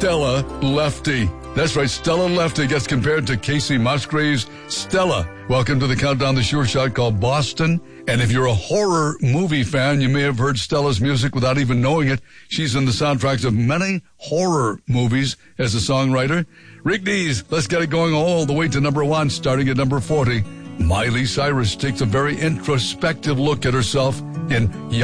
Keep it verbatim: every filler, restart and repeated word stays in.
Stella Lefty. That's right, Stella Lefty gets compared to Casey Musgraves. Stella, welcome to the Countdown, the Sure Shot called Boston. And if you're a horror movie fan, you may have heard Stella's music without even knowing it. She's in the soundtracks of many horror movies as a songwriter. Rick Dees, let's get it going all the way to number one, starting at number forty. Miley Cyrus takes a very introspective look at herself in